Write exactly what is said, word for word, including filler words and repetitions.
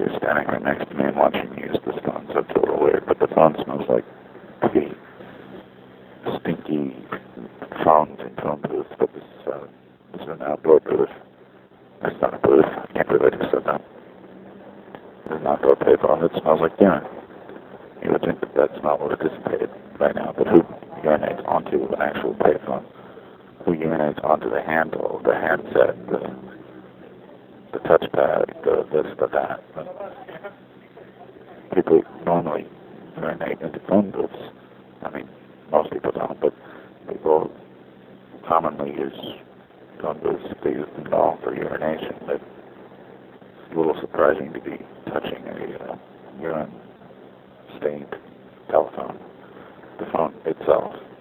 you're standing right next to me and watching me use this phone, so it's a little weird, but the phone smells like pretty stinky phones and phone booths, but this, uh, this is an outdoor booth. It's not a booth. I can't believe I just said that. It's an outdoor payphone that smells like urine. You would think that that smell would have dissipated by now, but who urinates onto an actual payphone? Who urinates onto the handle, the handset, the, the touchpad, the this, the that? People normally urinate into phone booths. I mean, most people don't, but people commonly use phone booths if they use them at all for urination. But it's a little surprising to be touching a uh, urine-stained telephone. The phone itself